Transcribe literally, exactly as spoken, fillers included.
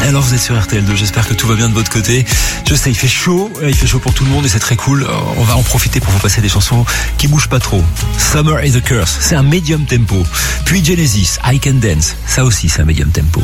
alors vous êtes sur R T L deux, j'espère que tout va bien de votre côté. Je sais, il fait chaud, il fait chaud pour tout le monde et c'est très cool. On va en profiter pour vous passer des chansons qui bougent pas trop. Summer is a Curse, c'est un medium tempo. Puis Genesis, I Can Dance, ça aussi c'est un medium tempo.